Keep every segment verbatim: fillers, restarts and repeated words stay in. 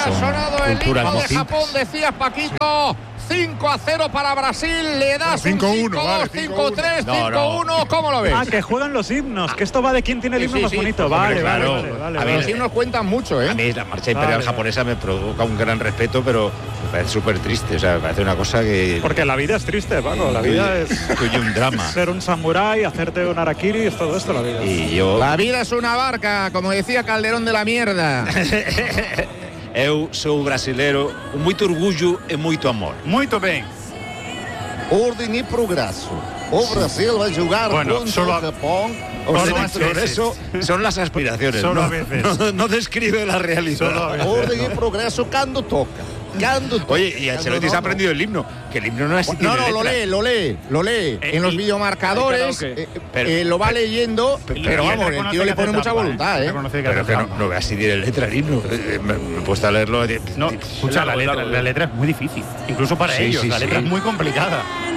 ha sonado el himno de distintas. Japón, decías, Paquito. cinco a cero para Brasil, le das cinco un uno, cinco dos, vale, cinco tres, cinco uno, no. ¿cómo lo ves? Ah, que juegan los himnos, que esto va de quién tiene el Sí, himno sí, más sí. bonito. Hombre, Vale, claro. vale, vale, vale, A ver, vale. Sí, nos cuentan mucho, ¿eh? A mí la marcha imperial Vale, japonesa me provoca un gran respeto, pero me parece súper triste. O sea, me parece una cosa que... Porque la vida es triste, Paco. La vida es incluye un drama. ser un samurái, hacerte un harakiri, es todo esto la vida. Y yo... La vida es una barca, como decía Calderón de la mierda. Eu sou brasileiro, com muito orgulho e muito amor. Muito bem. Ordem e progresso. O Brasil vai jogar Bueno, contra solo a- o Japón. Solo a Pero veces. eso son las aspiraciones, Solo no, a veces. no, no describe la realidad. Solo a veces. Ordem e progresso cando toca. Cando toca. Oye, y Ancelotti se ha aprendido el himno, que el himno no es así. No, tiene no, lo letra. lee, lo lee, lo lee. Eh, en los y- videomarcadores Hay karaoke. eh, Pero- eh, lo va pero- leyendo, pero- pero Y vamos, el reconoce tío le que pone hace mucha trampa, voluntad, ¿eh? Reconoce que Pero hace que no, trampa. no veas si tiene letra el himno. Eh, Me, me he puesto a leerlo. eh, No, eh, escucha, la letra, la letra es muy difícil, incluso para Sí, ellos. sí, la letra sí. es muy complicada.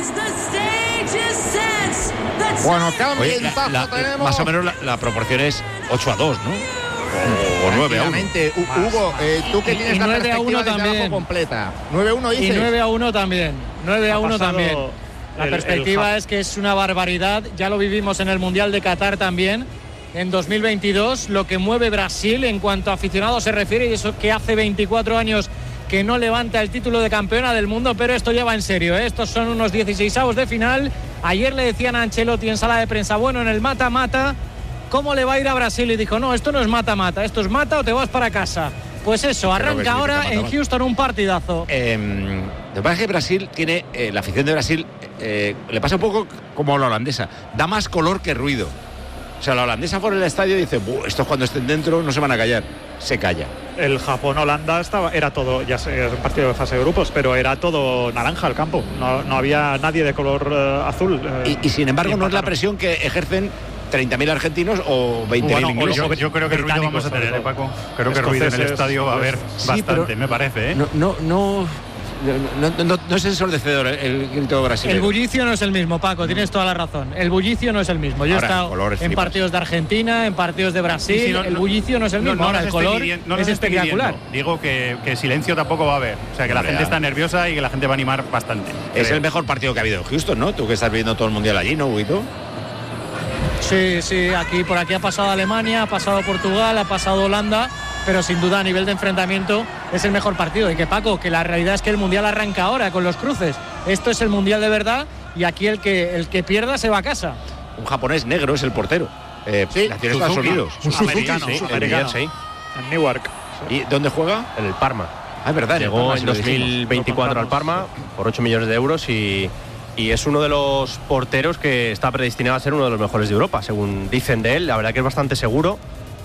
Bueno, qué Oye, la- ambientazo la- tenemos. más o menos la, la proporción es ocho a dos, ¿no? O, o nueve a uno. Tranquilamente. Hu- Hugo, eh, tú que Y- tienes y la nueve a uno perspectiva desde también. abajo completa. nueve a uno Y dices. nueve a uno también. nueve a Ha uno pasado también. La el- perspectiva el- es que es una barbaridad. Ya lo vivimos en el Mundial de Qatar también. En dos mil veintidós, lo que mueve Brasil en cuanto a aficionados se refiere, y eso que hace veinticuatro años que no levanta el título de campeona del mundo, pero esto ya va en serio, ¿eh? Estos son unos dieciseisavos de final. Ayer le decían a Ancelotti en sala de prensa, bueno, en el mata-mata, ¿cómo le va a ir a Brasil? Y dijo, no, esto no es mata-mata, esto es mata o te vas para casa. Pues eso, Pero que arranca sí, ahora que en mata-mata. Houston un partidazo. Eh, lo que pasa es que Brasil tiene, eh, la afición de Brasil eh, le pasa un poco como a la holandesa, da más color que ruido. O sea, la holandesa por el estadio dice, estos cuando estén dentro no se van a callar, se calla. El Japón-Holanda estaba, era todo, ya sé, es un partido de fase de grupos, pero era todo naranja el campo. No, no había nadie de color eh, azul. eh, Y, y sin embargo y no es la empataron. presión que ejercen treinta mil argentinos o veinte mil Bueno, ingleses. Yo, yo creo que ruido británicos, vamos a tener, sobre ¿eh, todo. Paco? Creo que ruido en el Escoceses, estadio va a haber Sí, bastante, pero- me parece, ¿eh? No, no, no, no, no, no es ensordecedor el, el grito brasileño. El bullicio no es el mismo, Paco, tienes toda la razón. El bullicio no es el mismo. Yo Ahora, he estado el color es en flipas. partidos de Argentina, en partidos de Brasil. Sí, sí, no, el no, bullicio no es el no, mismo. no Ahora, los el estoy color midiendo, no es los estoy espectacular. midiendo. Digo que, que silencio tampoco va a haber. O sea, que la Hombre, gente ya. está nerviosa y que la gente va a animar bastante. Es Creo. el mejor partido que ha habido en Houston, ¿no? Tú que estás viendo todo el mundial allí, ¿no, Huguito? Sí, sí, aquí por aquí ha pasado Alemania, ha pasado Portugal, ha pasado Holanda, pero sin duda a nivel de enfrentamiento es el mejor partido. Y que Paco, que la realidad es que el Mundial arranca ahora con los cruces. Esto es el Mundial de verdad y aquí el que, el que pierda se va a casa. Un japonés negro es el portero. Eh, Sí, nació en Estados Suzuki. Unidos. Un Suzuki, Americano, sí. sí. americano. Sí, En Newark. ¿Y dónde juega? en el Parma. Ah, es verdad. en el Llegó Parma, en sí lo dos dijimos. mil veinticuatro al Parma por ocho millones de euros y, y es uno de los porteros que está predestinado a ser uno de los mejores de Europa, según dicen de él. La verdad que es bastante seguro,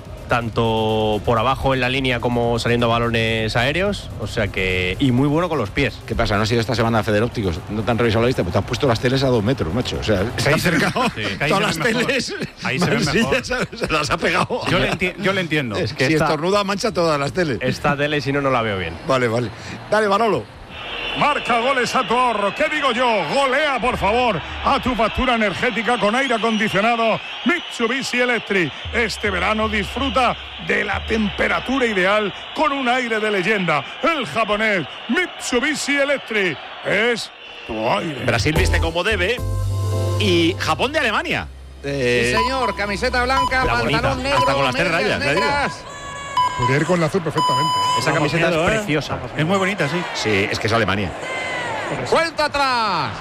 tanto por abajo en la línea como saliendo a balones aéreos, o sea que y muy bueno con los pies. ¿Qué pasa? ¿No has ido esta semana a Feder Ópticos? ¿No te han revisado la lista? Pues te han puesto las teles a dos metros, macho. O sea, se han acercado Sí, que ahí todas se las ven mejor. teles. Ahí se ven mansillas, mejor. ¿sabes? Se las ha pegado. Yo le, enti- yo le entiendo. Es que que si esta- estornuda mancha todas las teles. Esta tele si no, no la veo bien. Vale, vale. Dale, Manolo. Marca goles a tu ahorro. ¿Qué digo yo? Golea, por favor, a tu factura energética con aire acondicionado Mitsubishi Electric. Este verano disfruta de la temperatura ideal con un aire de leyenda. El japonés Mitsubishi Electric es tu aire. Brasil viste como debe y Japón de Alemania. Eh, Sí, señor, camiseta blanca, la bonita, pantalón negro, hasta con las tres medias rayas, ya digo. negras. Podría ir con la azul perfectamente. Esa Vamos camiseta miedo, es ¿eh? preciosa. Es muy bonita, sí. Sí, es que es Alemania. Cuenta atrás.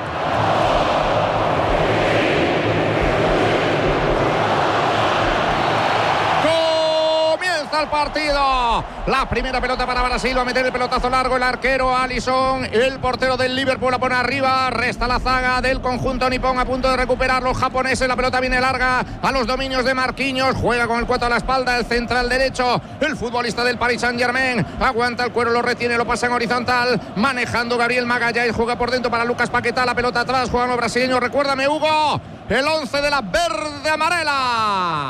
Comienza el partido. La primera pelota para Brasil. Va a meter el pelotazo largo el arquero Alisson. El portero del Liverpool la pone arriba. Resta la zaga del conjunto nipón a punto de recuperar los japoneses. La pelota viene larga a los dominios de Marquinhos. Juega con el cuatro a la espalda. El central derecho. El futbolista del Paris Saint-Germain. Aguanta el cuero, lo retiene, lo pasa en horizontal. Manejando Gabriel Magalhães. Juega por dentro para Lucas Paquetá. La pelota atrás. Juegan los brasileños. Recuérdame, Hugo. El once de la verde amarela.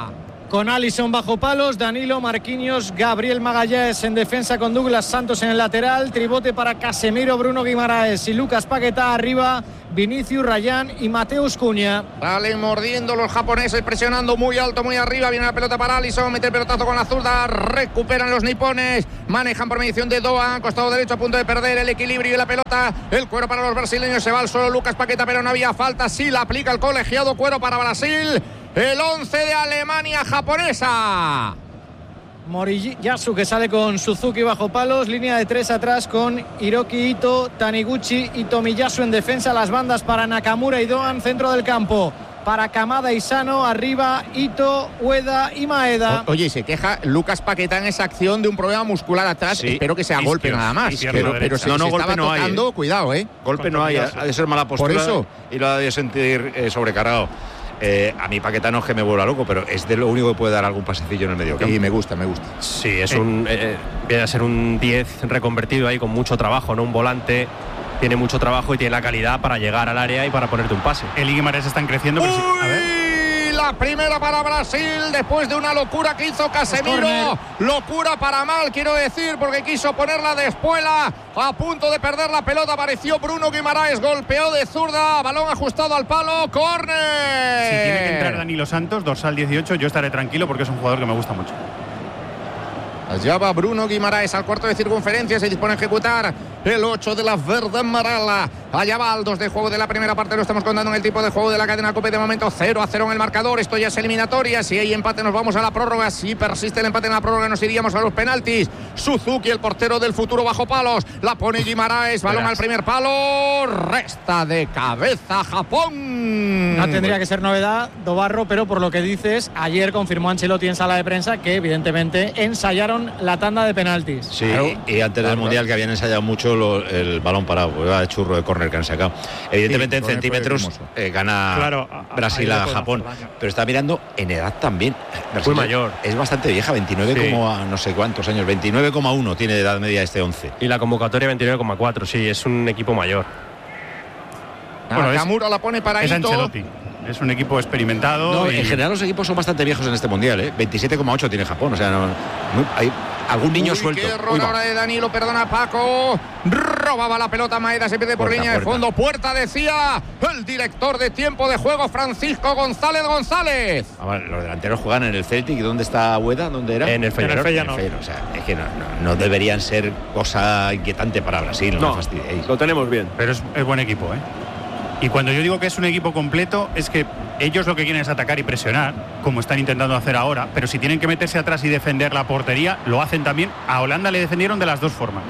con Alisson bajo palos, Danilo, Marquinhos, Gabriel Magallanes en defensa con Douglas Santos en el lateral, tribote para Casemiro, Bruno Guimaraes y Lucas Paquetá arriba, Vinicius, Rayán y Mateus Cunha. Salen mordiendo los japoneses, presionando muy alto, muy arriba. Viene la pelota para Alisson, mete el pelotazo con la zurda, recuperan los nipones, manejan por mediación de Doan, costado derecho a punto de perder el equilibrio y la pelota. El cuero para los brasileños, se va al suelo Lucas Paquetá, pero no había falta. Sí la aplica el colegiado, cuero para Brasil. El once de Alemania japonesa. Moriyasu que sale con Suzuki bajo palos, línea de tres atrás con Hiroki Ito, Taniguchi y Tomiyasu en defensa, las bandas para Nakamura y Doan, centro del campo para Kamada y Sano, arriba Ito, Ueda y Maeda. O, oye, se queja Lucas Paquetá en esa acción de un problema muscular atrás, sí. Espero que sea golpe nada más, pero, pero si no, no, se golpe estaba no tocando, hay, ¿eh? Cuidado, eh. Golpe no hay, ha de ser mala postura. Por eso. Y lo ha de sentir eh, sobrecargado. Eh, a mí Paquetá no es que me vuelva loco, pero es de lo único que puede dar algún pasecillo en el medio campo. Y me gusta, me gusta. Sí, es eh. un eh, viene a ser un diez reconvertido ahí con mucho trabajo, no un volante. Tiene mucho trabajo y tiene la calidad para llegar al área y para ponerte un pase. El y Guimaraes están creciendo, pero sí. A ver. La primera para Brasil después de una locura que hizo Casemiro. Locura para mal, quiero decir, porque quiso ponerla de espuela. A punto de perder la pelota apareció Bruno Guimaraes, golpeó de zurda, balón ajustado al palo, córner. Si tiene que entrar Danilo Santos, dorsal dieciocho, yo estaré tranquilo porque es un jugador que me gusta mucho. Allá va Bruno Guimaraes al cuarto de circunferencia, se dispone a ejecutar el ocho de la Verde Amarela. Allá va al dos de juego de la primera parte, lo estamos contando en el tipo de juego de la cadena COPE. De momento cero a cero en el marcador, esto ya es eliminatoria. Si hay empate nos vamos a la prórroga, si persiste el empate en la prórroga nos iríamos a los penaltis. Suzuki, el portero del futuro bajo palos, la pone Guimaraes, balón al primer palo, resta de cabeza Japón. No tendría que ser novedad, Dobarro, pero por lo que dices, ayer confirmó Ancelotti en sala de prensa que evidentemente ensayaron la tanda de penaltis. Sí, claro. y antes del Mundial que habían ensayado mucho lo, el balón parado, pues va de churro de córner que han sacado. Evidentemente sí, en centímetros eh, gana claro, Brasil a, a Japón, pero está mirando en edad también. Muy mayor. Es bastante vieja, veintinueve, sí. como a no sé cuántos años, veintinueve coma uno tiene de edad media este once. Y la convocatoria veintinueve coma cuatro, sí, es un equipo mayor. Bueno, Nakamura la pone para es Ito. Ancelotti. Es un equipo experimentado. No, y... En general los equipos son bastante viejos en este mundial, ¿eh? veintisiete coma ocho tiene Japón, o sea, no, no, hay algún niño Uy, suelto. Qué error ahora de Danilo, perdona Paco. Robaba la pelota Maeda, se pierde por puerta, línea puerta. de fondo. Puerta, decía el director de tiempo de juego, Francisco González González. Ah, vale, los delanteros juegan en el Celtic. ¿Y dónde está Ueda? ¿Dónde era? En el Feyenoord. O sea, es que no, no, no deberían ser cosa inquietante para Brasil, no, no me fastidiéis. Lo tenemos bien. Pero es, es buen equipo, ¿eh? Y cuando yo digo que es un equipo completo, es que ellos lo que quieren es atacar y presionar, como están intentando hacer ahora, pero si tienen que meterse atrás y defender la portería, lo hacen también. A Holanda le defendieron de las dos formas.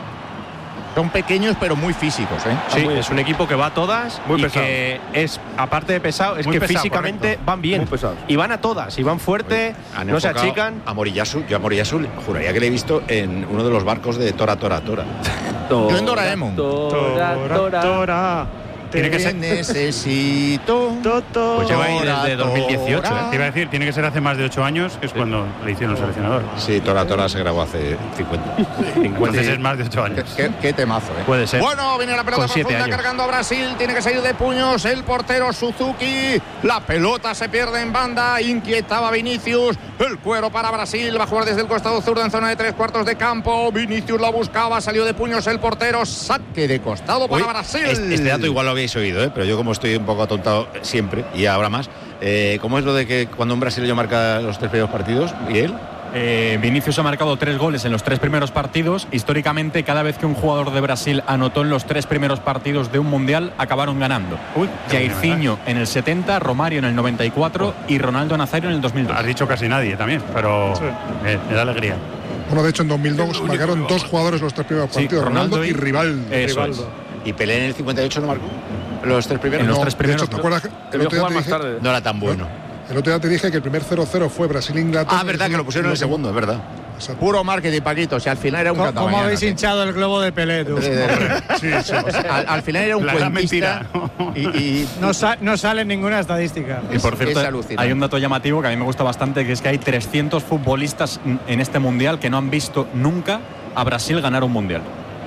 Son pequeños pero muy físicos, ¿eh? Sí, muy, es un equipo que va a todas muy y pesado. Que es, aparte de pesado, es muy que pesado, físicamente correcto. Van bien. Y van a todas, y van fuerte, no se achican. A Moriyasu, yo a Moriyasu juraría que le he visto en uno de los barcos de Tora Tora Tora. Yo en Doraemon. Tora Tora. Tora. Tiene que ser necesito. Pues lleva ahí desde dos mil dieciocho, ¿eh? Te iba a decir, tiene que ser hace más de ocho años, que es sí. cuando le hicieron el seleccionador. Sí, Tora Tora se grabó hace cincuenta. Entonces es más de ocho años. Qué, qué, qué temazo, ¿eh? Puede ser. Bueno, viene la pelota profunda años. cargando a Brasil. Tiene que salir de puños el portero Suzuki. La pelota se pierde en banda. Inquietaba Vinicius. El cuero para Brasil. Va a jugar desde el costado zurdo en zona de tres cuartos de campo. Vinicius la buscaba. Salió de puños el portero. Saque de costado para Uy, Brasil. Este, este dato igual lo habéis oído, ¿eh? Pero yo como estoy un poco atontado siempre y ahora más, eh, ¿cómo es lo de que cuando un brasileño marca los tres primeros partidos y él? Eh, Vinicius ha marcado tres goles en los tres primeros partidos. Históricamente, cada vez que un jugador de Brasil anotó en los tres primeros partidos de un mundial, acabaron ganando. Jairzinho en el setenta, Romario en el noventa y cuatro y Ronaldo Nazario en el dos mil dos. Has dicho casi nadie también, pero sí. me, me da alegría. Bueno, de hecho en dos mil dos marcaron dos jugadores los tres primeros partidos, sí, Ronaldo, Ronaldo y, y Rivaldo. Rivaldo. ¿Y Pelé en el cincuenta y ocho no marcó? ¿Los tres primeros? En los no, tres primeros. De hecho, ¿te acuerdas que el otro día te dije, no era tan bueno. El otro día te dije que el primer cero cero fue Brasil-Inglaterra. Ah, verdad, que lo pusieron en el segundo, es verdad. Exacto. Puro marketing, Paquito. O sea, al final era un ¿Cómo, ¿Cómo habéis hinchado el globo de Pelé, tú? sí, sí. O sea, al, al final era un La cuentista. Y, y no, sa no sale ninguna estadística. Y por cierto, hay un dato llamativo que a mí me gusta bastante, que es que hay trescientos futbolistas en este mundial que no han visto nunca a Brasil ganar un mundial.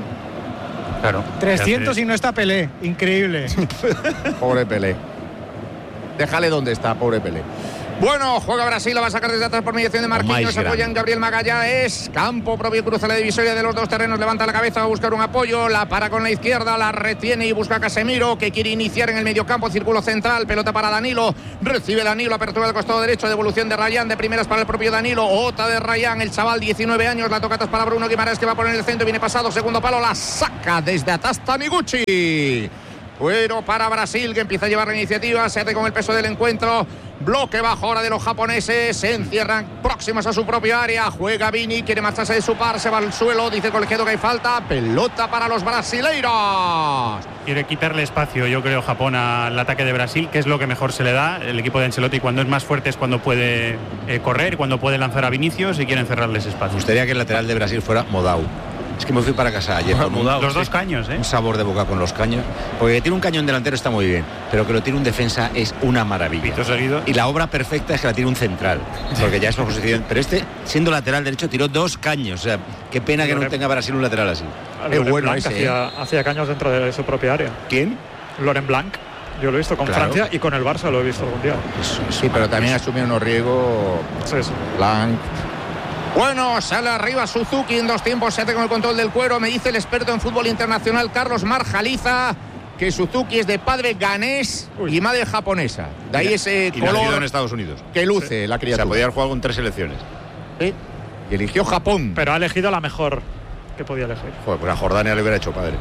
Claro. trescientos y no está Pelé. Increíble. Pobre Pelé. Déjale donde está, pobre Pelé. Bueno, juega Brasil, la va a sacar desde atrás por mediación de Marquinhos, se apoya en Gabriel Magallanes, campo propio, cruza la divisoria de los dos terrenos, levanta la cabeza, va a buscar un apoyo, la para con la izquierda, la retiene y busca a Casemiro, que quiere iniciar en el mediocampo, círculo central, pelota para Danilo, recibe Danilo, apertura del costado derecho, devolución de Rayán, de primeras para el propio Danilo, otra de Rayán, el chaval, diecinueve años, la tocatas para Bruno Guimaraes, que va a poner el centro, viene pasado, segundo palo, la saca desde atrás Taniguchi. Fuero para Brasil, que empieza a llevar la iniciativa, se hace con el peso del encuentro, bloque bajo ahora de los japoneses, se encierran próximos a su propia área, juega Vini, quiere marcharse de su par, se va al suelo, dice el colegiado que hay falta, pelota para los brasileiros. Quiere quitarle espacio, yo creo, Japón al ataque de Brasil, que es lo que mejor se le da. El equipo de Ancelotti, cuando es más fuerte, es cuando puede eh, correr, cuando puede lanzar a Vinicius y quieren cerrarles espacio. Me gustaría que el lateral de Brasil fuera Modau. Es que me fui para casa ayer con un, los dos caños, ¿eh? un sabor de boca con los caños, porque tiene un cañón delantero está muy bien, pero que lo tiene un defensa es una maravilla. Y la obra perfecta es que la tiene un central, porque ya es por posición. Pero este, siendo lateral derecho, tiró dos caños. O sea, qué pena que no tenga Brasil un lateral así. Es bueno ese, hacía, ¿eh? hacía caños dentro de su propia área. ¿Quién? Laurent Blanc. Yo lo he visto con claro. Francia y con el Barça lo he visto algún día. Eso, eso sí, pero también asumió unos riesgos. Sí, sí. Blanc. Bueno, sale arriba Suzuki en dos tiempos, se hace con el control del cuero. Me dice el experto en fútbol internacional Carlos Marjaliza que Suzuki es de padre ganés y madre japonesa. De ahí ese y color en Estados Unidos que luce sí. la criatura. O sea, podía haber jugado con tres selecciones. Sí. Y eligió Japón. Pero ha elegido la mejor que podía elegir. Joder, pues a Jordania le hubiera hecho padre.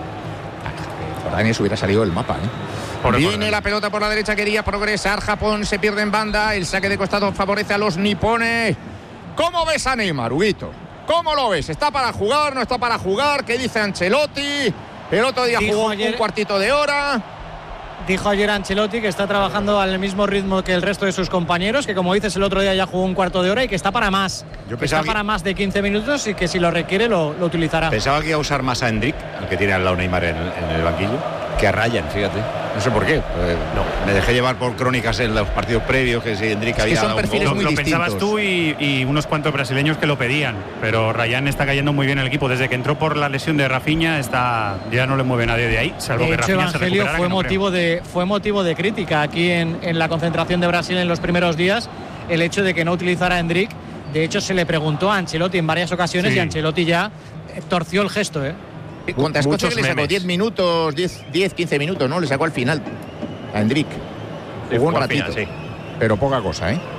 A Jordania se hubiera salido del mapa, ¿eh? Por Viene por la pelota por la derecha, quería progresar Japón, se pierde en banda, el saque de costado favorece a los nipones. ¿Cómo ves a Neymar, Huguito? ¿Cómo lo ves? ¿Está para jugar? ¿No está para jugar? ¿Qué dice Ancelotti? El otro día dijo jugó ayer, un cuartito de hora. Dijo ayer Ancelotti que está trabajando al mismo ritmo que el resto de sus compañeros, que como dices el otro día ya jugó un cuarto de hora y que está para más. Yo que está que... para más de quince minutos y que si lo requiere lo, lo utilizará. Pensaba que iba a usar más a Endrick, el que tiene al lado Neymar en, en el banquillo, que a Ryan, fíjate. No sé por qué. Pues, no, me dejé llevar por crónicas en los partidos previos que si Endrick había es que son perfiles muy lo, lo distintos. pensabas tú y, y unos cuantos brasileños que lo pedían, pero Ryan está cayendo muy bien el equipo. Desde que entró por la lesión de Rafinha está ya no le mueve nadie de ahí, salvo de que hecho, Rafinha Evangelio se fue no motivo creo. de fue motivo de crítica aquí en, en la concentración de Brasil en los primeros días el hecho de que no utilizara a Endrick. De hecho se le preguntó a Ancelotti en varias ocasiones sí. y Ancelotti ya torció el gesto, ¿eh? Contra Escocia que le sacó diez minutos, diez, quince minutos, ¿no? Le sacó al final a Endrick. Jugó un ratito, final, sí. pero poca cosa, ¿eh?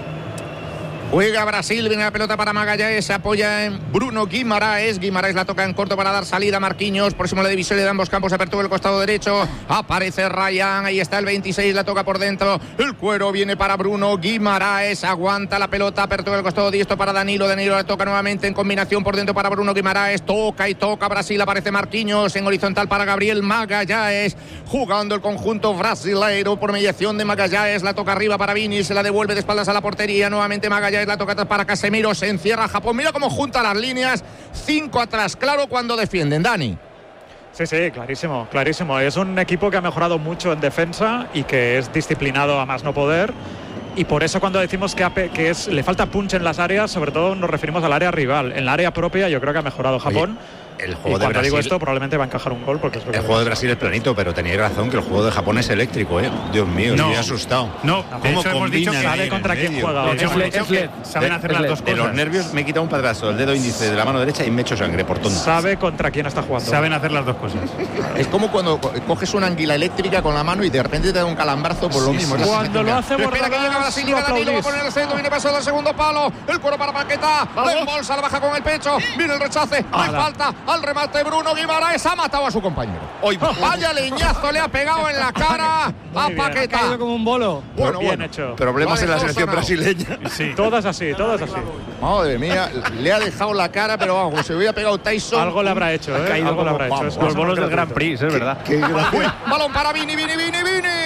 Juega Brasil, viene la pelota para Magallanes, se apoya en Bruno Guimaraes. Guimaraes la toca en corto para dar salida a Marquinhos. Próximo a la divisoria de ambos campos, apertura el costado derecho. Aparece Ryan, ahí está el veintiséis, la toca por dentro. El cuero viene para Bruno Guimaraes, aguanta la pelota, apertura el costado diestro para Danilo. Danilo la toca nuevamente en combinación por dentro para Bruno Guimaraes. Toca y toca Brasil, aparece Marquinhos en horizontal para Gabriel Magallanes. Jugando el conjunto brasileiro por mediación de Magallanes. La toca arriba para Vini, se la devuelve de espaldas a la portería. Nuevamente Magallanes. La toca atrás para Casemiro, se encierra Japón. Mira cómo junta las líneas, cinco atrás, claro cuando defienden, Dani. Sí, sí, clarísimo, clarísimo. Es un equipo que ha mejorado mucho en defensa y que es disciplinado a más no poder. Y por eso cuando decimos que, que es, le falta punch en las áreas, sobre todo nos referimos al área rival. En la área propia yo creo que ha mejorado Japón. Oye. El juego y de cuando Brasil, digo esto probablemente va a encajar un gol porque es lo que el juego de Brasil es planito, pero tenéis razón que el juego de Japón es eléctrico, ¿eh? Dios mío, no, estoy asustado. No, de hecho hemos dicho que sabe contra quién juega. De hecho, hemos dicho que saben hacer las dos cosas. De los nervios me he quitado un padrazo del dedo índice de la mano derecha y me he hecho sangre por tonto. Sabe contra quién está jugando. Saben hacer las dos cosas. Es como cuando coges una anguila eléctrica con la mano y de repente te da un calambrazo por lo mismo. Sí, cuando lo hace Borrás, espera que llega Brasil, llega Danilo, va a poner el centro, viene pasado al segundo palo, el cuero para Paquetá, la embolsa, la baja con el pecho, viene el rechace, hay falta, al remate Bruno Guimaraes, ha matado a su compañero. Hoy, vaya leñazo le ha pegado en la cara muy a bien. Paquetá. Ha caído como un bolo. Bueno, bien bueno. hecho. Problemas en la selección sonado. brasileña. Sí. Todas así, todas así. Madre mía, le ha dejado la cara, pero vamos, se hubiera pegado Tyson. Algo le habrá hecho, ¿eh? Algo le habrá hecho. Vamos, los bolos del Grand Prix, es verdad. Qué, qué balón para Vini, Vini, Vini,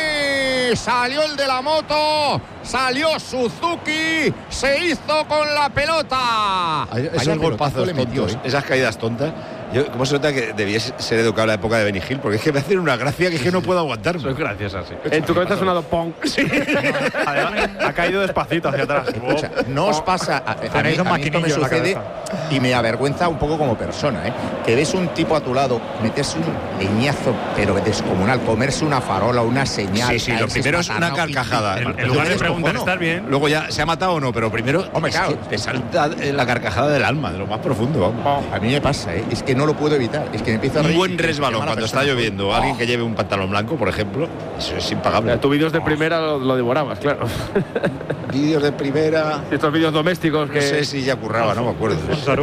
Vini. Salió el de la moto, salió Suzuki, se hizo con la pelota. Esos golpazos le metió, ¿eh? Esas caídas tontas. Yo, ¿cómo se nota que debías ser educado en la época de Benny Hill? Porque es que me hacen una gracia que es que no puedo aguantar. Soy graciosa, sí. En tu cabeza ha sonado pong. Sí. Además, ha caído despacito hacia atrás. Escucha, no os pasa. A, a, a, mí, a mí esto me sucede y me avergüenza un poco como persona, ¿eh? Que ves un tipo a tu lado, metes un leñazo, pero descomunal, comerse una farola, una señal. Sí, sí, lo primero es una carcajada. En, en lugar de preguntar, ¿no? ¿estás bien? Luego ya, ¿se ha matado o no? Pero primero, Hombre, es claro. que te salta la carcajada del alma, de lo más profundo, vamos. A mí me pasa, ¿eh? Es que no lo puedo evitar. Es que me empieza a Un reír. buen y que resbalón llama a la cuando está persona. lloviendo, Oh. alguien que lleve un pantalón blanco, por ejemplo, eso es impagable. Tus vídeos de primera lo, lo devorabas, claro. Vídeos de primera. Estos vídeos domésticos que. No sé si ya curraba, no me acuerdo.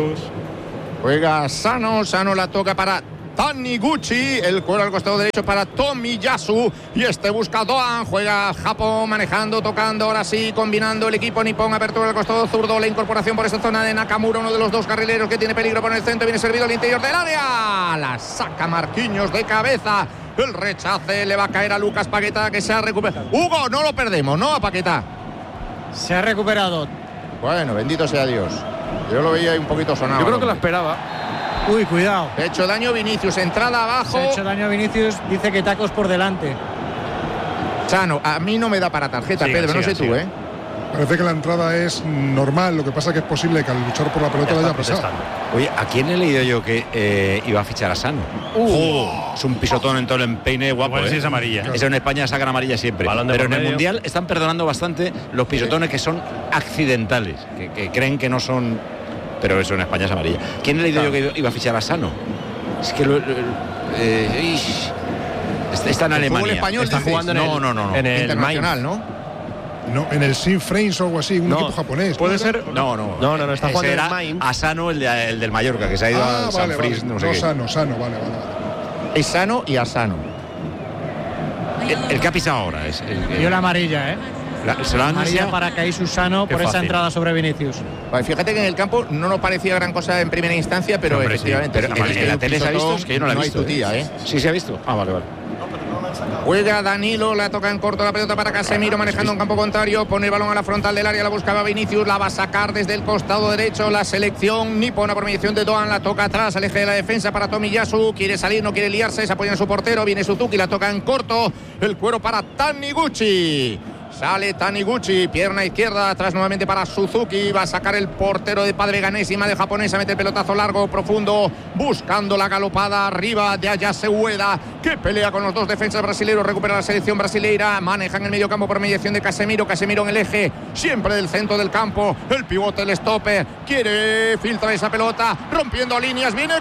Juega Sano, Sano la toca para Taniguchi, el cuero al costado derecho para Tomiyasu y este busca Doan, juega Japón manejando, tocando, ahora sí, combinando el equipo nipón, apertura al costado zurdo, la incorporación por esa zona de Nakamura, uno de los dos carrileros que tiene peligro por el centro, viene servido al interior del área, la saca Marquinhos de cabeza, el rechace le va a caer a Lucas Paquetá que se ha recuperado. Hugo, no lo perdemos, ¿no? A Paquetá. Se ha recuperado. Bueno, bendito sea Dios. Yo lo veía ahí un poquito sonado. Yo creo que ¿no? lo esperaba. Uy, cuidado. De hecho daño Vinicius, entrada abajo. Se ha hecho daño a Vinicius, dice que tacos por delante. Sano, a mí no me da para tarjeta, Siga, Pedro, no siga, sé tú, siga. ¿eh? Parece que la entrada es normal, lo que pasa que es posible que al luchar por la pelota la haya pasado. Oye, ¿a quién he leído yo que eh, iba a fichar a Sano? Uh, es un pisotón en todo el empeine guapo. Igual ¿eh? sí es amarilla. Eso en España sacan amarilla siempre. Balón de Pero por en el medio. Mundial están perdonando bastante los pisotones que son accidentales, que, que creen que no son. Pero eso en España es amarilla. ¿Quién he leído yo que iba a fichar a Sano? Es que lo. lo- eh, ish. está, está en El fútbol Alemania. español, está dices. jugando en No, el, no, no, no. en el Internacional, Mainz. ¿no? No, en el Sin Frames o algo así, un No, equipo japonés. Puede ¿no? ser. No, no. No, no, no, está Ese jugando en el era Mainz. Asano, el, de- el del Mallorca, que se ha ido Ah, a San vale, vale. Fris, no No, sé qué. sano, sano, vale, vale. vale. Es Sano y Asano. El, el que ha pisado ahora es. el- el- Dio la amarilla, ¿eh? la- se lo han Amarilla enseñado. para Keisu Sano Qué por esa fácil. entrada sobre Vinicius. Vale, fíjate que en el campo no nos parecía gran cosa en primera instancia, pero Hombre, sí. efectivamente. Pero sí, en es que la un tele se ha visto, pisotón es que yo no la he no visto. hay tu tía, ¿eh? Sí, se ha visto. Ah, vale, vale. Juega Danilo, la toca en corto la pelota para Casemiro, manejando un campo contrario, pone el balón a la frontal del área, la buscaba Vinicius, la va a sacar desde el costado derecho, la selección nipona por mediación de Doan, la toca atrás, al eje de la defensa para Tomiyasu, quiere salir, no quiere liarse, se apoya en su portero, viene Suzuki, la toca en corto, el cuero para Taniguchi. Sale Taniguchi, pierna izquierda, atrás nuevamente para Suzuki, va a sacar el portero de padre ganésima de japonesa, mete el pelotazo largo, profundo, buscando la galopada arriba de Ayase Ueda, que pelea con los dos defensas brasileños, recupera la selección brasileira, maneja en el medio campo por mediación de Casemiro, Casemiro en el eje, siempre del centro del campo, el pivote, el stopper, quiere filtrar esa pelota, rompiendo líneas, viene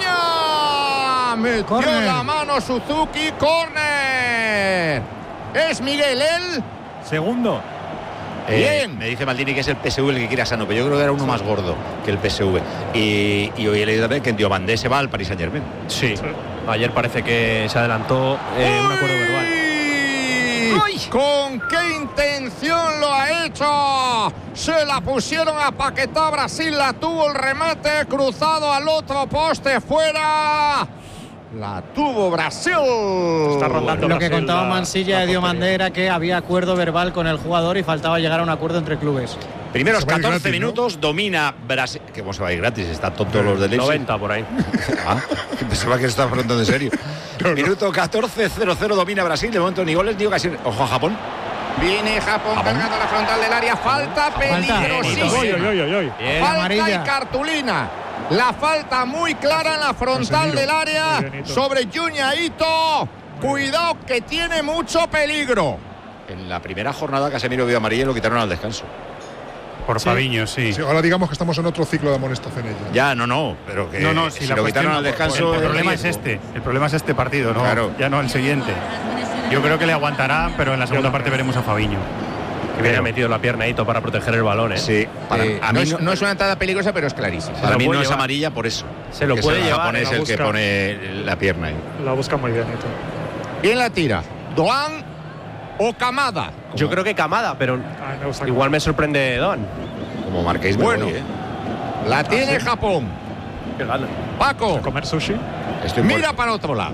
Cuña, metió Córner. la mano Suzuki, córner, es Miguel él. Segundo. Eh, Bien. me dice Maldini que es el P S V el que quiere a Sano, pero yo creo que era uno más gordo que el P S V. Y, y hoy he leído también que Diomandé se va al Paris Saint Germain. Sí. Ayer parece que se adelantó eh, un acuerdo verbal. ¡Uy! ¿Con qué intención lo ha hecho? Se la pusieron a Paquetá, Brasil la tuvo, el remate cruzado al otro poste, fuera. La tuvo Brasil. Está rondando Lo que Brasil contaba la- Mansilla la de portería. Diomandé era que había acuerdo verbal con el jugador y faltaba llegar a un acuerdo entre clubes. Primeros Se va a ir catorce gratis, ¿no? minutos, domina Brasil. Que cómo se va a ir gratis, están tontos los de Leipzig. noventa por ahí. Ah, pensaba que se estaba preguntando en serio. Minuto catorce, cero cero, domina Brasil. De momento ni goles ni ocasiones. Ojo a Japón. Viene Japón, Japón. cargando la frontal del área, falta peligrosísima. Uy, uy, uy, uy, uy. Bien, Falta amarilla. y cartulina. La falta muy clara en la frontal Casemiro. del área Muy bien, Ito. sobre Junya Ito. Cuidado que tiene mucho peligro. En la primera jornada Casemiro vio amarillo y lo quitaron al descanso. Por Fabiño, sí. Sí, ahora digamos que estamos en otro ciclo de amonestaciones. ya. Ya, no, no, pero que No, no, si si la lo cuestión- quitaron al descanso. El problema es riesgo. este. El problema es este partido, ¿no? Claro. Ya no el siguiente. Yo creo que le aguantará, pero en la segunda parte veremos a Fabiño. Que hubiera metido la pierna Hito para proteger el balón, ¿eh? Sí, para, Eh, a no, mí es, no, no es una entrada peligrosa, pero es clarísima. para lo mí puede no es llevar. amarilla por eso. Se lo Que puede es el llevar, japonés la el que busca. pone la pierna ahí. La busca muy bien, Ito. ¿Quién la tira? ¿Doan o Kamada? Yo creo que Kamada, pero Ay, me gusta. igual me sorprende Don. Como marquéis, me Bueno. voy, ¿eh? La tiene Japón. Que gana. Paco, Comer sushi. Estoy mira por- para otro lado.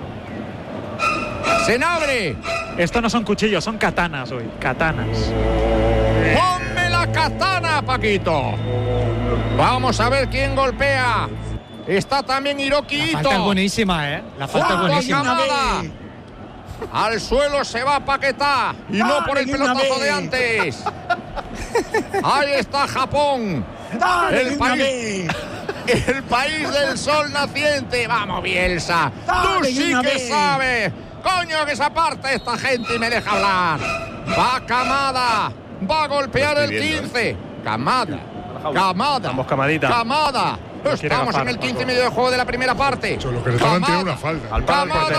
Senabre, Esto no son cuchillos, son katanas hoy. Katanas. ponme la katana, Paquito. Vamos a ver quién golpea. Está también Hiroki La Ito. falta es buenísima, ¿eh? La falta es Junto a buenísima. Kamada. Al suelo se va Paquetá y no por el pelotazo de antes. Ahí está Japón. El país, el país del sol naciente. Vamos, Bielsa. Tú sí que sabes. Coño, que se aparte esta gente y me deja hablar. Va Kamada. Va a golpear el quince. Kamada. Kamada. Vamos, Camadita. Kamada. Estamos en el quince y medio de juego de la primera parte. Lo que le estaban tirando una falta. Kamada.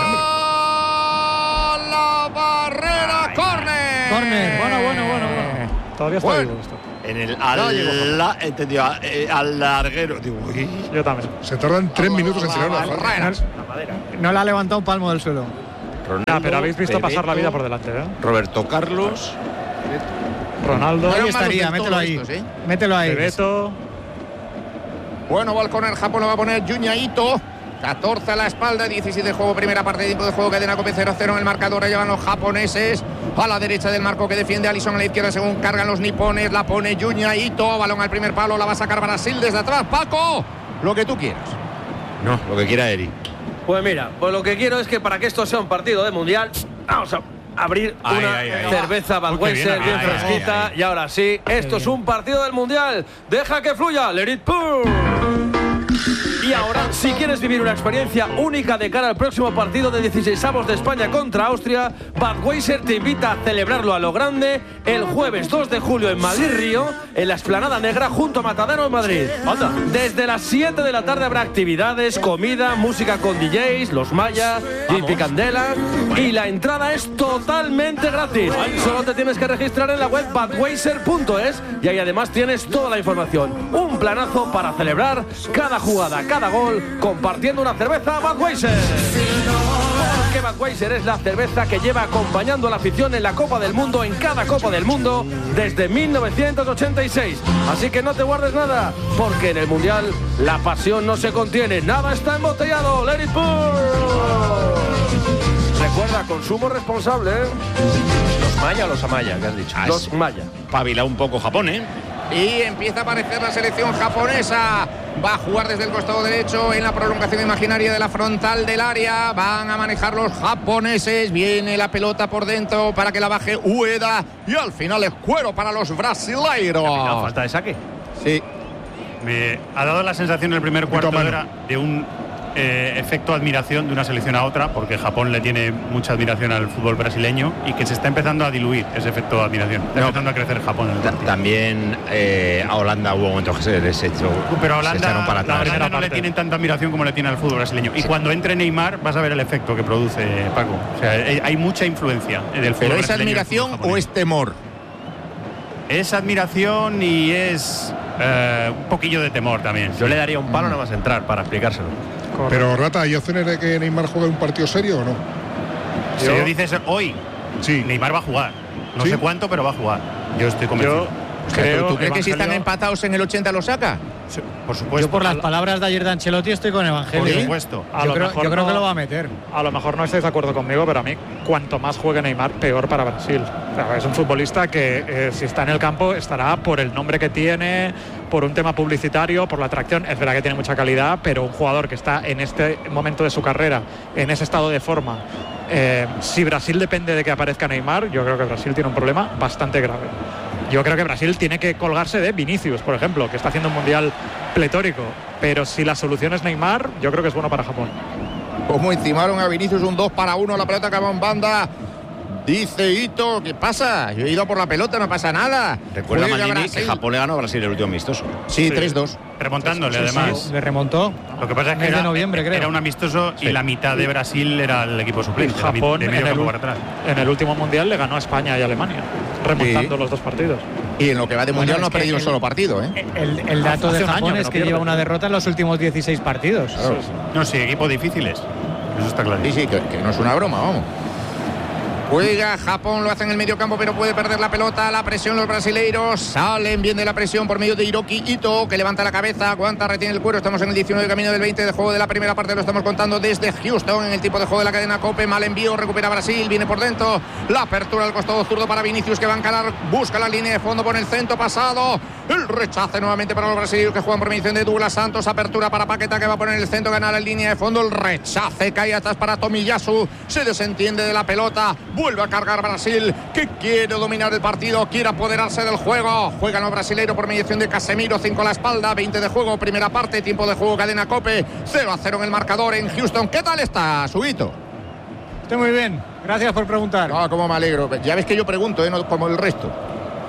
La barrera. Córner. Córner. Bueno, bueno, bueno, bueno. Todavía está Bueno. vivo esto. En el al, la, entendido, a- eh, al larguero. Digo, uy. Yo también. Se tardan tres minutos en tirar una falta. Barreras. No le ha levantado un palmo del suelo. Ronaldo, Ah, pero habéis visto pasar la Bebeto, vida por delante, ¿eh? Roberto Carlos. Ronaldo, Ahí Eran estaría, malos del mételo todo ahí. estos, ¿eh? Mételo ahí. Bebeto. Bueno, va al corner, Japón lo va a poner Junya Ito. catorce a la espalda, diecisiete de juego, primera parte, tiempo de juego, cadena Cope cero cero en el marcador, llevan los japoneses a la derecha del marco que defiende Alisson, a la izquierda según cargan los nipones, la pone Junya Ito, balón al primer palo, la va a sacar Brasil desde atrás, Paco, lo que tú quieras. No, lo que quiera Eri. Pues mira, pues lo que quiero es que para que esto sea un partido de mundial, vamos a abrir Ay, una ay, ay. cerveza Budweiser bien, ay, fresquita. ay, ay. Y ahora sí, esto es un partido del mundial. Deja que fluya, let it pour. Y ahora, si quieres vivir una experiencia única de cara al próximo partido de dieciseisavos de España contra Austria, Budweiser te invita a celebrarlo a lo grande el jueves dos de julio en Madrid-Río, en la Explanada Negra junto a Matadero en Madrid. Anda. Desde las siete de la tarde habrá actividades, comida, música con D Js, los Mayas, J P Candela, y la entrada es totalmente gratis. Solo te tienes que registrar en la web budweiser punto es y ahí además tienes toda la información. Un planazo para celebrar cada jugada, cada gol, compartiendo una cerveza Budweiser. Porque Budweiser es la cerveza que lleva acompañando a la afición en la Copa del Mundo, en cada Copa del Mundo, desde mil novecientos ochenta y seis. Así que no te guardes nada, porque en el Mundial la pasión no se contiene, nada está embotellado. Let it pour. Recuerda, consumo responsable, ¿eh? ¿Los Maya o los Amaya, que has dicho? Ah, Los es- Maya. Pavila un poco Japón, ¿eh? Y empieza a aparecer la selección japonesa. Va a jugar desde el costado derecho en la prolongación imaginaria de la frontal del área. Van a manejar los japoneses. Viene la pelota por dentro para que la baje Ueda. Y al final es cuero para los brasileiros. La falta de saque. Sí. Me ha dado la sensación en el primer cuarto de hora de un eh, efecto admiración de una selección a otra, porque Japón le tiene mucha admiración al fútbol brasileño y que se está empezando a diluir ese efecto de admiración. Está No. empezando a crecer Japón en el Ta- partido. También eh, a Holanda hubo momentos que se les echó. Pero a se Holanda, echaron para la atrás. Holanda no le tienen tanta admiración como le tiene al fútbol brasileño. Y cuando entre Neymar vas a ver el efecto que produce, Paco. O sea, hay, hay mucha influencia del fútbol ¿Pero es brasileño y el fútbol admiración o japonés. es temor? Es admiración y es eh, un poquillo de temor también. Yo le daría un palo nada más entrar para explicárselo. Pero Rata, ¿hay opciones de que Neymar juegue un partido serio o no? Si yo dices hoy, sí. Neymar va a jugar. No ¿Sí? sé cuánto, pero va a jugar. Yo estoy convencido. Creo, ¿Tú crees que si están empatados en el ochenta lo saca? Sí, por supuesto. Yo por las palabras de ayer de Ancelotti estoy con Evangelio. Por ¿eh? supuesto. A Yo, lo creo, mejor yo creo no- que lo va a meter. A lo mejor no estáis de acuerdo conmigo, pero a mí, cuanto más juegue Neymar, peor para Brasil. O sea, es un futbolista que, eh, si está en el campo, estará por el nombre que tiene, por un tema publicitario, por la atracción. Es verdad que tiene mucha calidad, pero un jugador que está en este momento de su carrera, en ese estado de forma, eh, si Brasil depende de que aparezca Neymar, yo creo que Brasil tiene un problema bastante grave. Yo creo que Brasil tiene que colgarse de Vinicius, por ejemplo, que está haciendo un mundial pletórico. Pero si la solución es Neymar, yo creo que es bueno para Japón. Como encimaron a Vinicius, un dos para uno, la pelota acaba en banda. Dice Ito, ¿qué pasa? Yo he ido por la pelota, no pasa nada. Recuerda Juega Maldini Brasil. que Japón le ganó a Brasil el último amistoso. Sí, tres dos. Remontándole, Sí, sí, además. le remontó. Lo que pasa es que Mes de era, noviembre, creo. era un amistoso y la mitad de Brasil era el equipo suplente. la mi- Japón de en medio el, campo para atrás. en el último mundial le ganó a España y a Alemania, remontando Sí. los dos partidos. Y en lo que va de mundial Bueno, no ha es que perdido un el- solo partido, ¿eh? El, el dato Hace de un año Japón que es no que pierde. lleva una derrota en los últimos dieciséis partidos. Claro. No, sí, equipos difíciles. Eso está claro. Sí, sí, que, que no es una broma, vamos. Juega Japón, lo hace en el medio campo, pero puede perder la pelota. La presión los brasileiros. Salen bien de la presión por medio de Hiroki Ito, que levanta la cabeza, aguanta, retiene el cuero. Estamos en el diecinueve, camino del veinte de juego de la primera parte. Lo estamos contando desde Houston, en el tipo de juego de la cadena Cope. Mal envío, recupera Brasil, viene por dentro. La apertura al costado zurdo para Vinicius, que va a encarar, busca la línea de fondo por el centro pasado. El rechace nuevamente para los brasileños que juegan por medición de Douglas Santos. Apertura para Paqueta, que va a poner el centro, ganar en línea de fondo. El rechace cae atrás para Tomiyasu. Se desentiende de la pelota. Vuelve a cargar Brasil, que quiere dominar el partido, quiere apoderarse del juego. Juegan los brasileños por mediación de Casemiro, cinco a la espalda, veinte de juego, primera parte, tiempo de juego, cadena Cope, cero a cero en el marcador en Houston. ¿Qué tal está, Subito? Estoy muy bien. Gracias por preguntar. No, cómo me alegro. Ya ves que yo pregunto, ¿eh? No como el resto.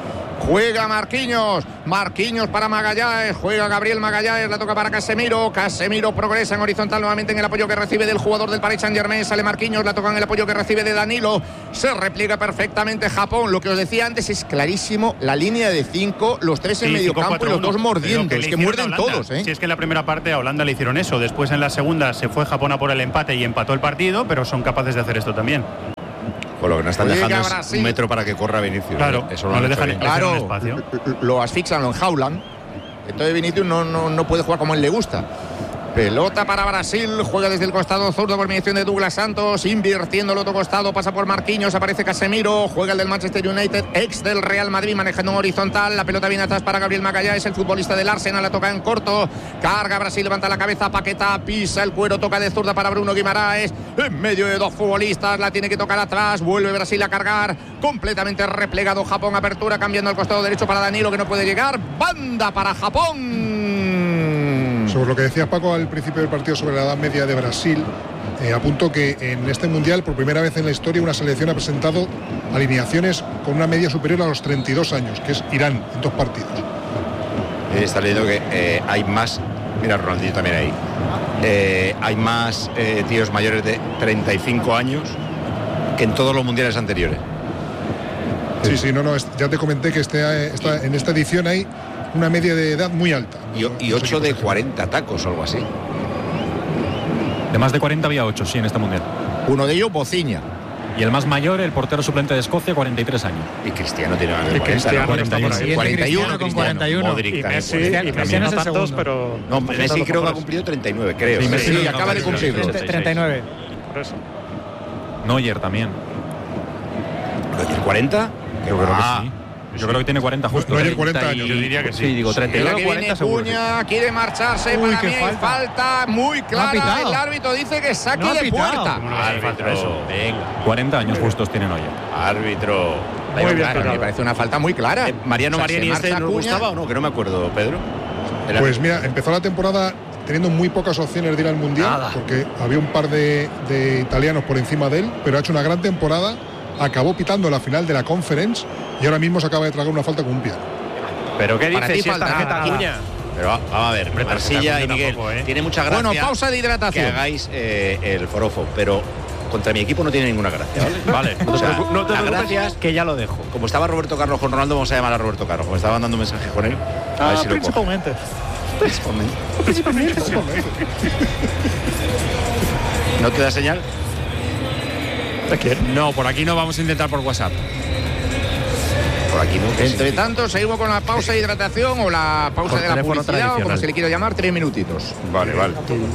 Juega Marquinhos, Marquinhos para Magallanes, juega Gabriel Magallanes, la toca para Casemiro, Casemiro progresa en horizontal nuevamente en el apoyo que recibe del jugador del Paris Saint-Germain, sale Marquinhos, la toca en el apoyo que recibe de Danilo, se repliega perfectamente Japón. Lo que os decía antes es clarísimo, la línea de cinco, los tres en Sí, medio cinco, campo cuatro, y los dos uno. mordiendo, Pero es le que hicieron muerden a Holanda. todos, ¿eh? Si es que en la primera parte a Holanda le hicieron eso, después en la segunda se fue Japón a por el empate y empató el partido, pero son capaces de hacer esto también. Con lo que no están Llega dejando es Brasil. un metro para que corra Vinicius. Claro, eso no lo le han hecho dejan bien. Claro. Claro, espacio. lo asfixian, lo enjaulan. Entonces Vinicius no, no, no puede jugar como él le gusta. Pelota para Brasil, juega desde el costado zurdo por mediación de Douglas Santos, invirtiendo el otro costado, pasa por Marquinhos, aparece Casemiro, juega el del Manchester United, ex del Real Madrid, manejando en horizontal, la pelota viene atrás para Gabriel Magallanes, el futbolista del Arsenal, la toca en corto, carga Brasil, levanta la cabeza, Paquetá, pisa el cuero, toca de zurda para Bruno Guimaraes, en medio de dos futbolistas, la tiene que tocar atrás, vuelve Brasil a cargar, completamente replegado Japón, apertura, cambiando al costado derecho para Danilo, que no puede llegar, banda para Japón. Sobre lo que decías, Paco, al principio del partido sobre la Edad Media de Brasil, eh, apunto que en este Mundial, por primera vez en la historia, una selección ha presentado alineaciones con una media superior a los treinta y dos años, que es Irán, en dos partidos. Eh, está leyendo que eh, hay más, mira Ronaldinho también ahí, eh, hay más eh, tíos mayores de treinta y cinco años que en todos los mundiales anteriores. Sí, sí, no, no, es- ya te comenté que este, eh, esta- en esta edición hay una media de edad muy alta. Y, y ocho de cuarenta tacos o algo así. De más de cuarenta había ocho, sí, en este mundial. Uno de ellos, Bociña. Y el más mayor, el portero suplente de Escocia, cuarenta y tres años. Y Cristiano tiene más de Y cuarenta, Cristiano ¿no? está por ahí. cuarenta y uno, con Cristiano. cuarenta y uno. Modric Y también Messi, puede ser. y Cristiano Messi no es el tantos, segundo. pero... No, poquito Messi a poco creo que por ha eso. cumplido treinta y nueve, creo. Sí, Messi Sí, acaba de cumplirlo. treinta y nueve. Por eso. Neuer también. ¿El cuarenta? Yo creo Ah, que sí. Yo creo que tiene cuarenta justo. No, ayer cuarenta años. Yo diría que sí. Sí, digo treinta y La nueve, que viene cuarenta seguro. sí. Cuña, quiere marcharse, Uy, para qué mí hay falta. falta muy clara, pitado. el árbitro dice que saque No ha de pitado. puerta. ¿Cómo no le hace falta eso? venga. cuarenta años justos tiene Neuer. Árbitro. Muy bien bien, pitado. me parece una falta muy clara. Eh, Mariano O sea, Mariani se este marcha nos Cuña. gustaba o no, que no me acuerdo, Pedro. Era- Pues mira, empezó la temporada teniendo muy pocas opciones de ir al Mundial, Nada. porque había un par de, de italianos por encima de él, pero ha hecho una gran temporada, acabó pitando la final de la Conference y ahora mismo se acaba de tragar una falta con un piano. Pero ¿qué Para dices? ti Si es falta tarjeta nada. Cuña. Pero va- vamos a ver, Hombre, Marsilla y tarjeta Miguel, tampoco, ¿eh? tiene mucha gracia Bueno, pausa de que hidratación. hagáis eh, el forofo, pero contra mi equipo no tiene ninguna gracia, ¿vale? Vale, O sea, no te las preocupes, gracias, que ya lo dejo. como estaba Roberto Carlos con Ronaldo, vamos a llamar a Roberto Carlos, como estaba mandando mensajes con él. A ver Ah, si lo coge. principalmente. Principalmente. ¿No te da señal? ¿De quién? No, por aquí no, vamos a intentar por WhatsApp. Por aquí no. ¿qué Entre significa? tanto, seguimos con la pausa de hidratación o la pausa Con de la teléfono publicidad, o como tradicional. se le quiera llamar, tres minutitos. Vale, vale.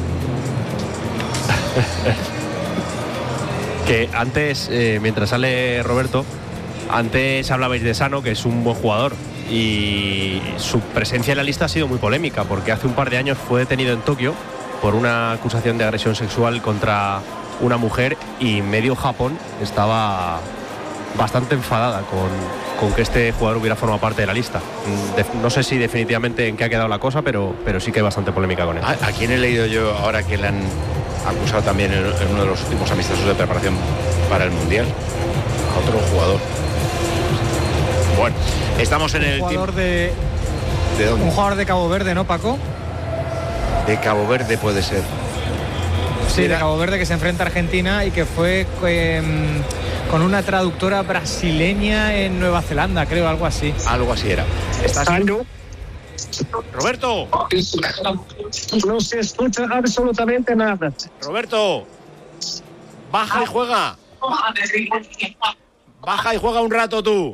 Que antes, eh, mientras sale Roberto, antes hablabais de Sano, que es un buen jugador. Y su presencia en la lista ha sido muy polémica, porque hace un par de años fue detenido en Tokio por una acusación de agresión sexual contra una mujer y medio Japón estaba bastante enfadada con, con que este jugador hubiera formado parte de la lista. Mm, de- no sé si definitivamente en qué ha quedado la cosa, pero, pero sí que hay bastante polémica con él. ¿A, a quién he leído yo ahora que le han acusado también en, en uno de los últimos amistosos de preparación para el Mundial? A otro jugador. Bueno, estamos en Un el jugador tiempo. de, ¿De dónde? un jugador de Cabo Verde, ¿no, Paco? De Cabo Verde puede ser. Sí, de Era- Cabo Verde, que se enfrenta a Argentina y que fue eh, con una traductora brasileña en Nueva Zelanda, creo, algo así. Algo así era. ¿Estás Roberto, No se escucha absolutamente nada. Roberto, baja y juega. Baja y juega un rato tú.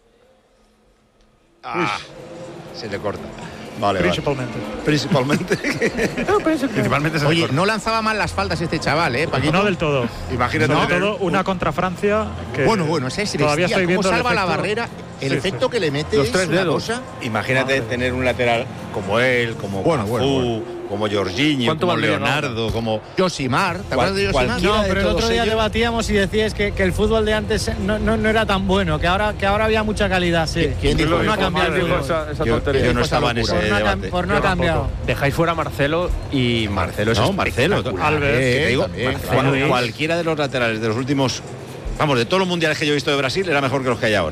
Ah, se le corta. Vale, vale. Principalmente. Principalmente. Principalmente se Oye, recorta. no lanzaba mal las faltas este chaval, ¿eh, Paquito? No del todo. Imagínate. No del tener todo. un- Una contra Francia que Bueno, bueno, ese es todavía bestia. estoy ¿Cómo viendo el salva la efecto. barrera? El Sí, efecto sí. que le mete Los es tres una dedos. cosa. Imagínate tener un lateral como él, como Bueno, Cafú, bueno, como Jorginho, ¿Cuánto como valdría Leonardo, como Yosimar, ¿te acuerdas de Cual- Yosimar? cualquiera No, de pero el todos otro día ellos. debatíamos y decíais que, que el fútbol de antes no, no, no era tan bueno, que ahora, que ahora había mucha calidad, sí. ¿Quién dijo Por no ha eso? cambiado el Dijo fútbol. esa- esa yo, tontería. yo no Esa estaba en locura. ese Por no ha, cam- debate. por no ha Yo tampoco. cambiado. Dejáis fuera a Marcelo y Marcelo es No, Marcelo. espectacular. Alves. Eh, que te digo, también, cual- Alves. cualquiera de los laterales de los últimos, vamos, de todos los mundiales que yo he visto de Brasil era mejor que los que hay ahora.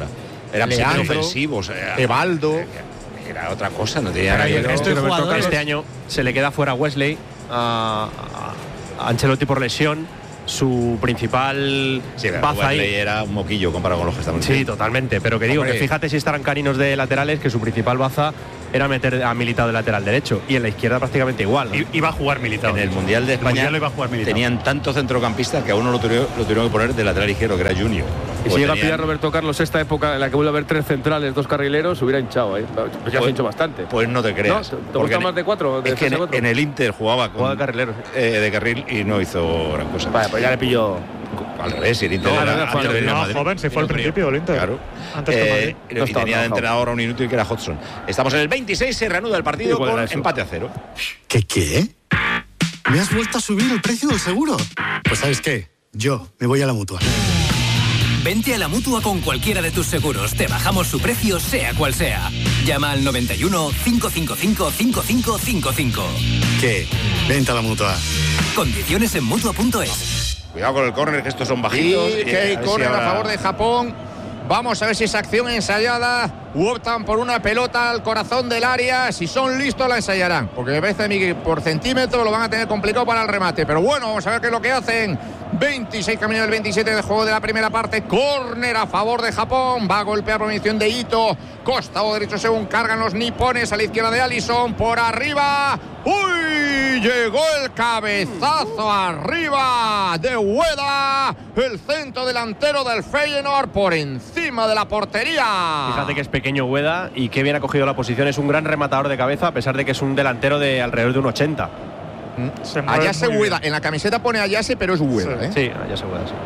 Eran siempre Leandro, ofensivos. Evaldo. Era otra cosa, no tenía nada que ver. Este, este año se le queda fuera Wesley a, a Ancelotti por lesión. Su principal sí, baza ahí era un moquillo comparado con los que estaban. Sí, totalmente. Pero que digo, Hombre. que fíjate si estarán caninos de laterales, que su principal baza era meter a Militao de lateral derecho. Y en la izquierda prácticamente igual, ¿no? Iba a jugar Militao. En el Mundial de España mundial iba a jugar tenían tantos centrocampistas que a uno lo tuvieron, lo tuvieron que poner de lateral izquierdo, que era Junior. Y si llega a pillar Roberto Carlos esta época en la que vuelve a haber tres centrales, dos carrileros, hubiera hinchado, ¿eh? Pues ya pues, ha hinchado bastante. Pues no te creas. ¿No? ¿Te gusta más de cuatro? De es que en, cuatro? en el Inter jugaba con jugaba de carrilero. Eh, de carril y no hizo gran cosa. Vale, pues ya le pilló. Al revés, el Inter no, era, no, antes de venir a Madrid. joven, si fue al principio del Inter. Claro. Antes que eh, Madrid. No y tenía de entrenador a un inútil que era Hodgson. Estamos en el veintiséis, se reanuda el partido con empate a cero. ¿Qué qué? ¿Me has vuelto a subir el precio del seguro? Pues ¿sabes qué? Yo me voy a la Mutua. Vente a la Mutua con cualquiera de tus seguros. Te bajamos su precio, sea cual sea. Llama al noventa y uno, cinco cinco cinco, cinco cinco cinco cinco. ¿Qué? Vente a la Mutua. Condiciones en Mutua punto es. Cuidado con el córner, que estos son bajitos. Y que hay córner si ahora... a favor de Japón. Vamos a ver si es acción ensayada u optan por una pelota al corazón del área. Si son listos la ensayarán, porque me parece a mí que por centímetro lo van a tener complicado para el remate. Pero bueno, vamos a ver qué es lo que hacen. veintiséis camino del veintisiete de juego de la primera parte. Córner a favor de Japón. Va a golpear por mediación de Ito. Costado derecho según cargan los nipones. A la izquierda de Alisson. Por arriba. ¡Uy! Llegó el cabezazo arriba de Ueda. El centro delantero del Feyenoord por encima de la portería. Fíjate que es pequeño Ueda y que bien ha cogido la posición. Es un gran rematador de cabeza, a pesar de que es un delantero de alrededor de un ochenta. Ayase Ueda. En la camiseta pone Ayase, pero es Ueda. Sí, ¿eh? sí Ayase Ueda, sí.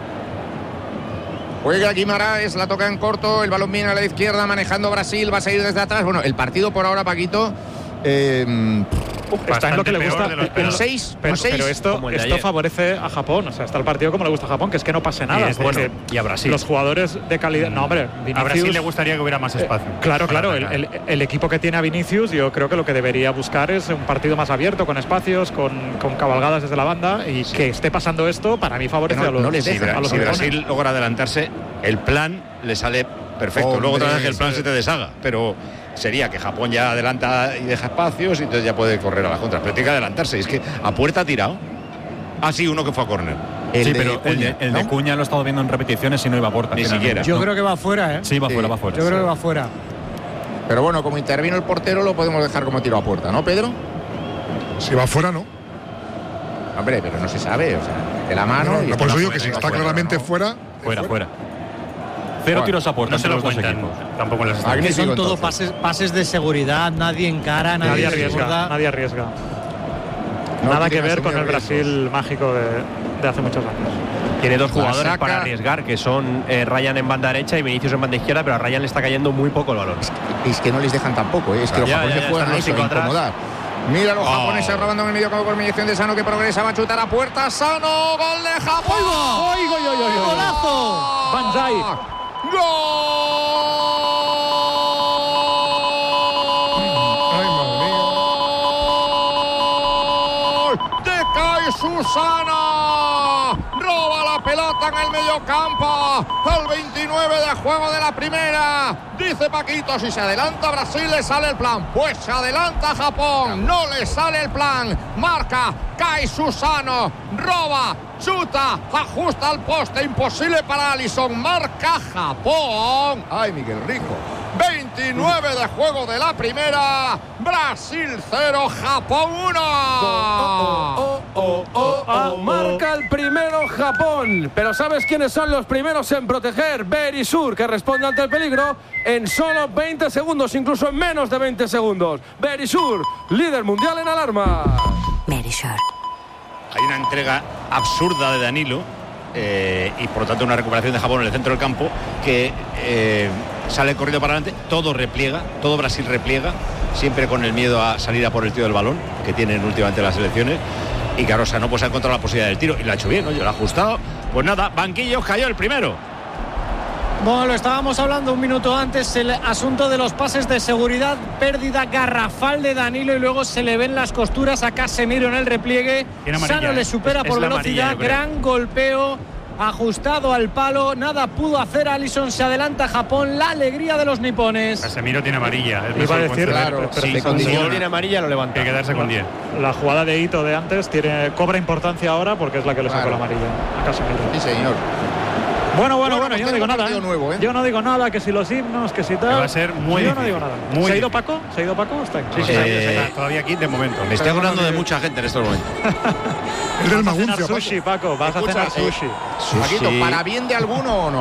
Juega Guimaraes, la toca en corto. El balón viene a la izquierda, manejando Brasil. Va a salir desde atrás. Bueno, el partido por ahora, Paquito. Eh, está en lo que le gusta el seis, pero, seis, pero esto, esto favorece a Japón, o sea, está el partido como le gusta a Japón, que es que no pase nada. Y, bueno, y a Brasil. Los jugadores de calidad. No, hombre, Vinicius, a Brasil le gustaría que hubiera más espacio. Eh, claro, claro. El, el, el equipo que tiene a Vinicius, yo creo que lo que debería buscar es un partido más abierto, con espacios, con, con cabalgadas desde la banda, y sí. que esté pasando esto, para mí favorece no, a los. No les deja, a los si Brasil logra adelantarse, el plan le sale perfecto. Hombre, luego otra vez que el plan sí. se te deshaga, pero sería que Japón ya adelanta y deja espacios y entonces ya puede correr a las contras. Pero tiene que adelantarse. Es que a puerta ha tirado. Ah, sí, uno que fue a córner. Sí, pero Cuña, el, de, el ¿no? de Cuña lo he estado viendo en repeticiones y no iba a puerta. Ni siquiera. Yo ¿no? creo que va fuera, ¿eh? Sí, va sí. fuera, va fuera. Yo sí. creo que va fuera. Pero bueno, como intervino el portero, lo podemos dejar como tiro a puerta, ¿no, Pedro? Si va fuera, no. Hombre, pero no se sabe. O sea, de la mano. No, no, y no por eso digo que si está fuera, claramente ¿no? fuera. Fuera, fuera. Cero bueno, tiros a puerta. No se lo cuentan. Tampoco las que son todos pases, pases de seguridad, nadie encara, nadie, nadie arriesga. Desborda. Nadie arriesga. No Nada que ver con el Brasil mágico de, de hace muchos años. Tiene dos jugadores saca, para arriesgar, que son eh, Ryan en banda derecha y Vinicius en banda izquierda, pero a Ryan le está cayendo muy poco el balón. Es que, es que no les dejan tampoco, ¿eh? Es que los ya, japoneses ya, ya, juegan a eso, a incomodar. Mira los oh. japoneses robando en el medio campo por mediación de Sano, que progresa, va a chutar a puerta. Sano, gol de Japón. ¡Oigo, oigo, oigo! ¡Golazo! Banzai. ¡Gol! ¡De Kai Susana! Roba la pelota en el mediocampo. El veintinueve de juego de la primera. Dice Paquito, si se adelanta Brasil le sale el plan. Pues se adelanta Japón, no le sale el plan. Marca Kai Susano, roba, chuta, ajusta al poste, imposible para Alisson. Marca Japón. Ay, Miguel Rico. veintinueve de juego de la primera. Brasil cero, Japón uno. Oh, oh, oh, oh, oh, marca el primero Japón. Pero ¿sabes quiénes son los primeros en proteger? Berisur, que responde ante el peligro en solo veinte segundos, incluso en menos de veinte segundos. Berisur, líder mundial en alarma. Berisur. Hay una entrega absurda de Danilo eh, y por lo tanto una recuperación de Japón en el centro del campo que eh, sale corriendo para adelante, todo repliega, todo Brasil repliega, siempre con el miedo a salir a por el tiro del balón que tienen últimamente las selecciones. Y claro, o sea, no puede encontrar la posibilidad del tiro y lo ha hecho bien, oye, lo ha ajustado. Pues nada, banquillos, cayó el primero. Bueno, lo estábamos hablando un minuto antes, el asunto de los pases de seguridad, pérdida garrafal de Danilo y luego se le ven las costuras a Casemiro en el repliegue. Sano le supera es, por es velocidad, amarilla, gran golpeo ajustado al palo, nada pudo hacer Alisson, se adelanta Japón, la alegría de los nipones. Casemiro tiene amarilla. Iba a decir, claro, sí, si sí, tiene amarilla lo levanta. Hay que quedarse con diez. La jugada de Ito de antes tiene, cobra importancia ahora porque es la que le sacó Claro. la amarilla a Casemiro. Sí, señor. Bueno, bueno, Bueno, bueno, yo no pues digo tenemos nada. partido ¿eh? nuevo, ¿eh? Yo no digo nada, que si los himnos, que si tal. Que va a ser muy Yo difícil, no digo nada. muy ¿Se ha ido difícil. Paco? ¿Se ha ido Paco? Está ahí. Sí, sí, Eh, está todavía aquí de momento. Me estoy acordando de mucha gente en estos momentos. Es del Vas a cenar Maguncia, Paco. sushi, Paco. Vas a Escucha, cenar eh, sushi. Paquito, sí. ¿para bien de alguno o no?